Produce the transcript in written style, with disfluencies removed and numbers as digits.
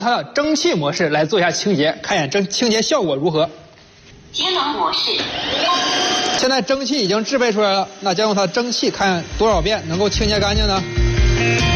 它的蒸汽模式来做一下清洁，看一眼清洁效果如何。 节能模式。 现在蒸汽已经制备出来了，那将用它蒸汽看多少遍能够清洁干净呢？